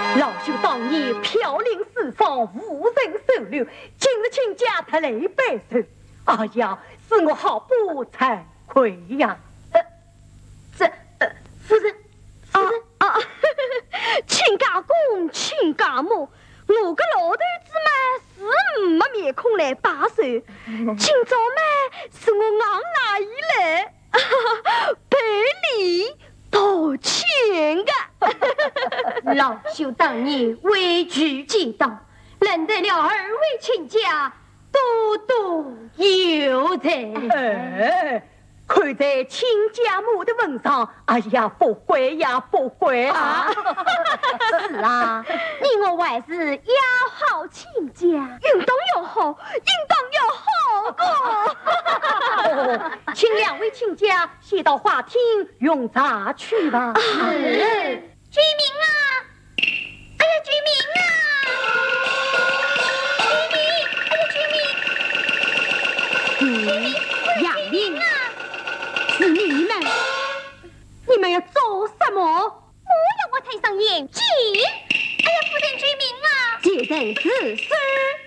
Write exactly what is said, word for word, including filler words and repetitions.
老朽当年飘零四方，无人收留，今日亲家特来拜寿，哎呀，使我好不惭愧呀！ 呃，这呃，夫人，夫人啊啊，亲家公，亲家母，我个老头子嘛是没面孔来把手，今朝嘛是我昂哪一来，赔礼道歉的。 老朽当年委曲祈祷，认得了二位亲家，多多有才。 哎，看在亲家母的份上，哎呀，不怪呀，不怪啊！ 是啊，你我还是要好亲家， 应当要好，应当要好个。 哦，请两位亲家先到花厅用茶去吧。 是。居民啊！哎呀，居民啊！居民！哎呀，居民！ 嗯，杨林啊，是你们，你们要做什么？ 我要我戴上眼镜。哎呀，夫人，居民啊！ 接待此事。